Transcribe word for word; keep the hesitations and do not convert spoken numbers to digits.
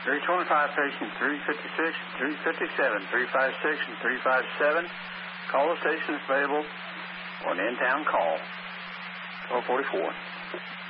three twenty-five patient, three fifty-six, three fifty-seven, three fifty-six, and three fifty-seven. Call the station is available on in-town call. twelve forty-four.